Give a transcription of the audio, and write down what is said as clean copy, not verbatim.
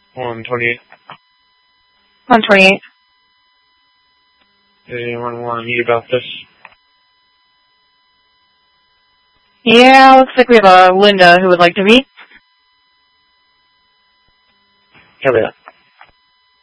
128. 128. Does anyone want to meet about this? Yeah, looks like we have a Linda who would like to meet. Copy that.